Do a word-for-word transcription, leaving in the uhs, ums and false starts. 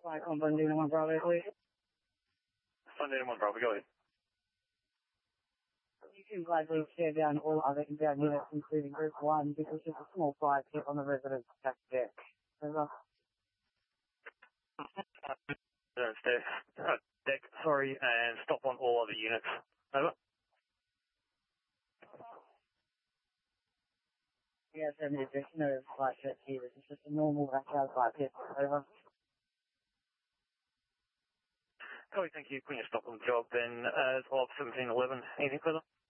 Flight on Bundy one Bravo, please. Bundy one Bravo, go ahead. You can gladly tear down all other inbound units, including Group one, because there's a small fire pit on the residence back deck. Over. Residence deck, uh, deck, sorry, and stop on all other units. Over. Yes, and there's no flight pit here. It's just a normal backyard fire pit. Over. Copy, thank you. Putting a stop on the job then as of seventeen eleven. Anything further?